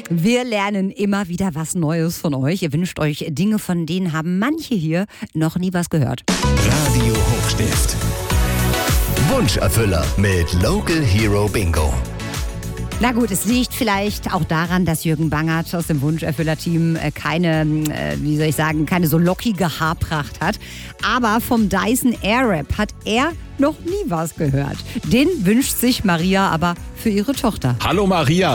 Wir lernen immer wieder was Neues von euch. Ihr wünscht euch Dinge, von denen haben manche hier noch nie was gehört. Radio Hochstift. Wunscherfüller mit Local Hero Bingo. Na gut, es liegt vielleicht auch daran, dass Jürgen Bangert aus dem Wunscherfüller-Team keine so lockige Haarpracht hat. Aber vom Dyson Airwrap hat er noch nie was gehört. Den wünscht sich Maria aber für ihre Tochter. Hallo Maria.